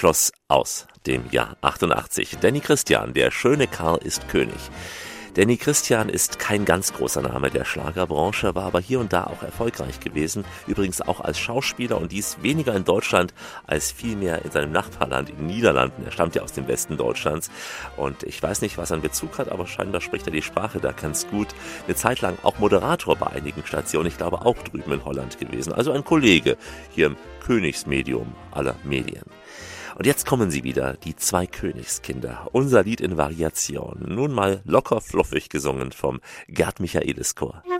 Abschloss aus dem Jahr 88. Danny Christian, der schöne Karl ist König. Danny Christian ist kein ganz großer Name der Schlagerbranche, war aber hier und da auch erfolgreich gewesen. Übrigens auch als Schauspieler und dies weniger in Deutschland als vielmehr in seinem Nachbarland, in den Niederlanden. Er stammt ja aus dem Westen Deutschlands und ich weiß nicht, was er in Bezug hat, aber scheinbar spricht er die Sprache da ganz gut. Eine Zeit lang auch Moderator bei einigen Stationen, ich glaube auch drüben in Holland gewesen. Also ein Kollege hier im Königsmedium aller Medien. Und jetzt kommen sie wieder, die zwei Königskinder. Unser Lied in Variation. Nun mal locker fluffig gesungen vom Gerd Michaelis Chor.